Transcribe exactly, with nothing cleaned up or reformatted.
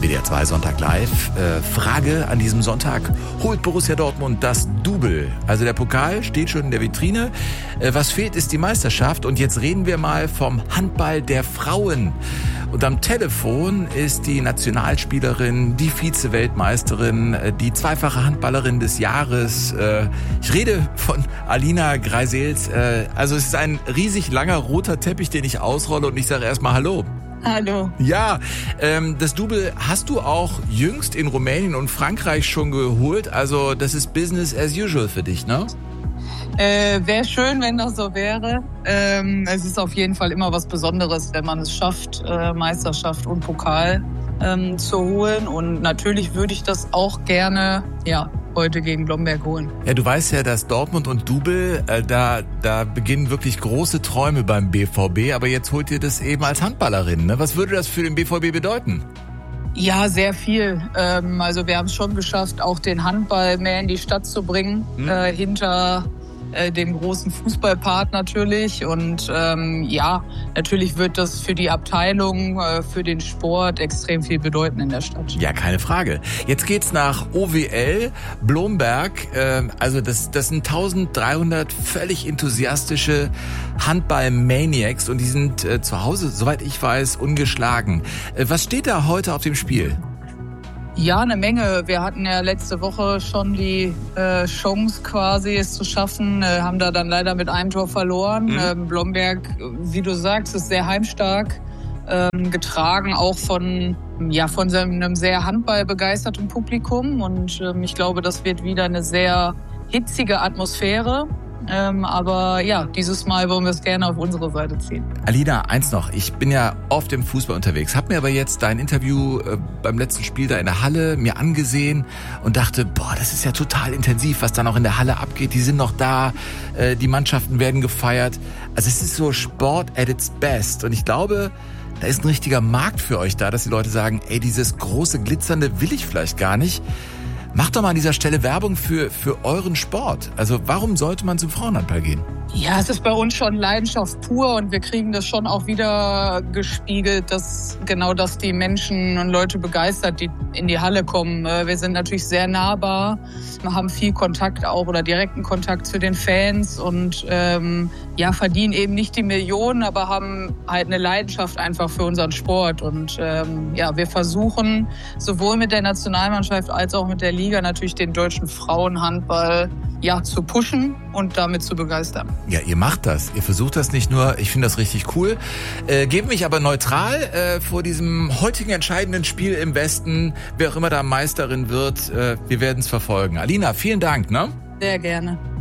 W D R zwei Sonntag live. Äh, Frage an diesem Sonntag. Holt Borussia Dortmund das Double? Also der Pokal steht schon in der Vitrine. Äh, was fehlt, ist die Meisterschaft. Und jetzt reden wir mal vom Handball der Frauen. Und am Telefon ist die Nationalspielerin, die Vize-Weltmeisterin, die zweifache Handballerin des Jahres. Äh, ich rede von Alina Greisels. Äh, also es ist ein riesig langer roter Teppich, den ich ausrolle und ich sage erstmal Hallo. Hallo. Ja, ähm, das Double hast du auch jüngst in Rumänien und Frankreich schon geholt. Also das ist Business as usual für dich, ne? Äh, wäre schön, wenn das so wäre. Ähm, es ist auf jeden Fall immer was Besonderes, wenn man es schafft, äh, Meisterschaft und Pokal ähm, zu holen. Und natürlich würde ich das auch gerne, ja, heute gegen Blomberg holen. Ja, du weißt ja, dass Dortmund und Double, äh, da, da beginnen wirklich große Träume beim B V B. Aber jetzt holt ihr das eben als Handballerin, ne? Was würde das für den B V B bedeuten? Ja, sehr viel. Ähm, also wir haben es schon geschafft, auch den Handball mehr in die Stadt zu bringen, hm. äh, hinter äh, dem großen Fußballpart natürlich. Und ähm, ja, natürlich wird das für die Abteilung, äh, für den Sport extrem viel bedeuten in der Stadt. Ja, keine Frage. Jetzt geht's nach O W L, Blomberg. Äh, also das, das sind dreizehnhundert völlig enthusiastische Handball-Maniacs und die sind äh, zu Hause, soweit ich weiß, ungeschlagen. Äh, was steht da heute auf dem Spiel? Ja, eine Menge. Wir hatten ja letzte Woche schon die äh, Chance quasi, es zu schaffen, äh, haben da dann leider mit einem Tor verloren. Mhm. Ähm, Blomberg, wie du sagst, ist sehr heimstark, ähm, getragen auch von ja von einem sehr handballbegeisterten Publikum. Und ähm, ich glaube, das wird wieder eine sehr hitzige Atmosphäre. Ähm, aber ja, dieses Mal wollen wir es gerne auf unsere Seite ziehen. Alina, eins noch. Ich bin ja oft im Fußball unterwegs, habe mir aber jetzt dein Interview äh, beim letzten Spiel da in der Halle mir angesehen und dachte, boah, das ist ja total intensiv, was dann auch in der Halle abgeht. Die sind noch da, äh, die Mannschaften werden gefeiert. Also es ist so Sport at its best. Und ich glaube, da ist ein richtiger Markt für euch da, dass die Leute sagen, ey, dieses große Glitzernde will ich vielleicht gar nicht. Macht doch mal an dieser Stelle Werbung für, für euren Sport. Also warum sollte man zum Frauenhandball gehen? Ja, es ist bei uns schon Leidenschaft pur und wir kriegen das schon auch wieder gespiegelt, dass genau das die Menschen und Leute begeistert, die in die Halle kommen. Wir sind natürlich sehr nahbar, wir haben viel Kontakt auch oder direkten Kontakt zu den Fans und ähm, ja, verdienen eben nicht die Millionen, aber haben halt eine Leidenschaft einfach für unseren Sport. Und ähm, ja, wir versuchen sowohl mit der Nationalmannschaft als auch mit der Liga natürlich den deutschen Frauenhandball ja, zu pushen und damit zu begeistern. Ja, ihr macht das. Ihr versucht das nicht nur. Ich finde das richtig cool. Äh, gebt mich aber neutral äh, vor diesem heutigen entscheidenden Spiel im Westen. Wer auch immer da Meisterin wird, äh, wir werden es verfolgen. Alina, vielen Dank, ne? Sehr gerne.